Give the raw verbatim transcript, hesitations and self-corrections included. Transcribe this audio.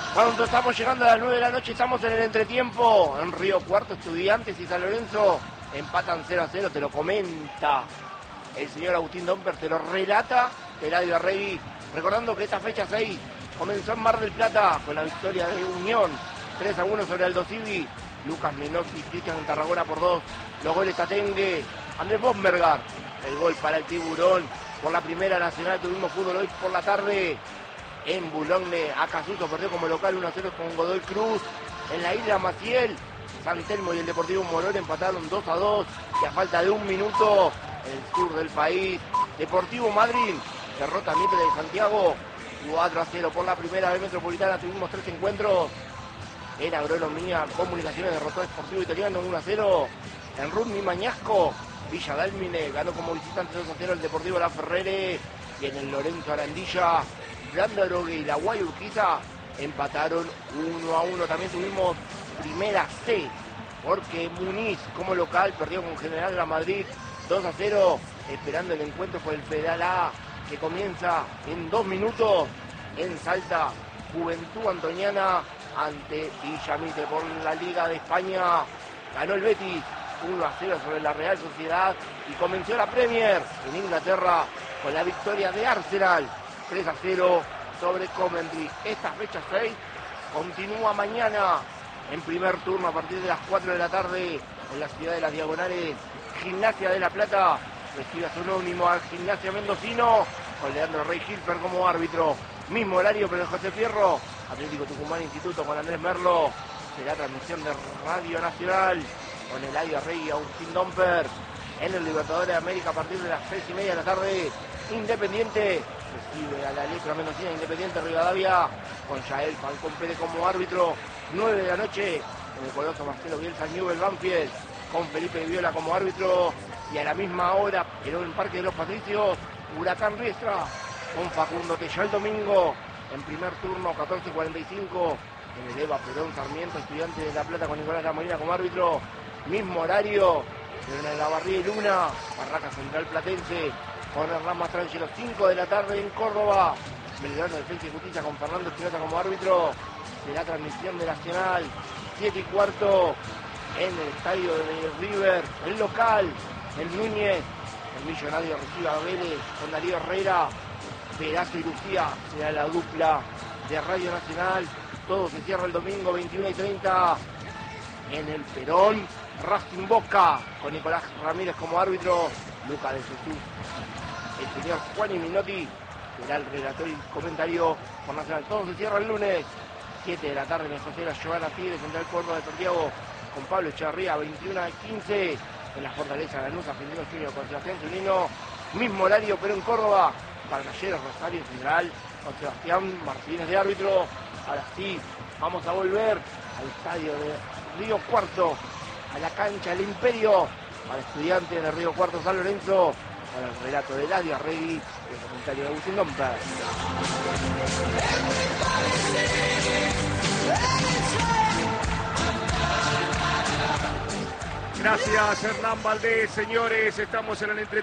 Cuando estamos llegando a las nueve de la noche, estamos en el entretiempo. En Río Cuarto, Estudiantes y San Lorenzo empatan cero a cero, te lo comenta el señor Agustín Domper, te lo relata Eladio Arregui. Recordando que esta fecha seis comenzó en Mar del Plata con la victoria de Unión, tres a uno sobre Aldo Civi. Lucas Menotti, Cristian Tarragona por dos. Los goles Tatengue, Andrés Bombergar. El gol para el Tiburón. Por la primera nacional tuvimos fútbol hoy por la tarde. En Boulogne, Acasuso perdió como local uno a cero con Godoy Cruz. En la isla Maciel, San Telmo y el Deportivo Morón empataron dos a dos. Y a falta de un minuto, en el sur del país, Deportivo Madrid derrota a Mitre de Santiago cuatro a cero. Por la primera vez Metropolitana tuvimos tres encuentros. En Agronomía, Comunicaciones derrotó a Sportivo Italiano uno a cero. En Rugby Mañasco, Villa Dálmine ganó como visitante dos a cero el Deportivo La Ferrere. Y en el Lorenzo Arandilla, Blandarogue y la Guay Urquiza empataron uno a uno. También tuvimos primera C, porque Muniz como local perdió con General La Madrid dos a cero, esperando el encuentro por el Federal A, que comienza en dos minutos. En Salta, Juventud Antoniana ante Villamitre. Por la Liga de España ganó el Betis uno a cero sobre la Real Sociedad y comenzó la Premier en Inglaterra con la victoria de Arsenal tres a cero sobre Coventry. Esta fecha seis continúa mañana en primer turno a partir de las cuatro de la tarde en la ciudad de Las Diagonales. Gimnasia de La Plata recibe a su anónimo al Gimnasia Mendocino con Leandro Rey Gilfer como árbitro. Mismo horario pero en José Fierro, Atlético Tucumán Instituto con Andrés Merlo. Será transmisión de Radio Nacional con Eladio Arregui y Agustín Domper. En el Libertadores de América a partir de las seis y media de la tarde, Independiente recibe a la Letra Mendocina. Independiente Rivadavia con Yael Falcón Pérez como árbitro. nueve de la noche en el Coloso Marcelo Bielsa Newell Banfield con Felipe Viola como árbitro. Y a la misma hora, pero en el Parque de los Patricios, Huracán Riestra con Facundo Tello. El domingo, en primer turno, catorce cuarenta y cinco, en el Eva Perón Sarmiento, Estudiante de La Plata con Nicolás Lamolina como árbitro. Mismo horario, pero en la Barría y Luna, Barraca Central Platense con Hernán Mastrangelo, cinco de la tarde en Córdoba. Belgrano Defensa y Justicia con Fernando Espinosa como árbitro. Será transmisión de Nacional, siete y cuarto, en el estadio de River, el local, el Núñez. El Millonario recibe a Vélez con Darío Herrera. Perazo y Lucía será la dupla de Radio Nacional. Todo se cierra el domingo, veintiuno y treinta, en el Perón. Racing Boca con Nicolás Ramírez como árbitro. Luca de Jesús, el señor Juan y Minotti será el relator y comentario por Nacional. Todo se cierra el lunes, siete de la tarde en la sociedad Giovanna Tigre, Central Córdoba de Santiago con Pablo Echeverría, veintiuno a quince en la Fortaleza Lanús, Argentino Junior con Sebastián Zunino. Mismo horario pero en Córdoba, Parnayeros Rosario Central con Sebastián Martínez de árbitro. Ahora sí, vamos a volver al estadio de Río Cuarto, a la cancha del Imperio, para Estudiantes de Río Cuarto San Lorenzo, para el relato de Eladio Arregui y el comentario de Agustín Domper. Gracias, Hernán Valdés. Señores, estamos en el entre